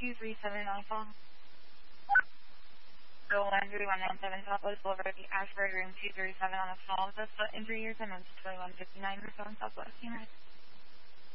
237 Alpha. Go 13197 Southwest Boulevard, the Ashford, room 237 on a fall with a foot injury. Your time is 21:59 or so in Southwest United.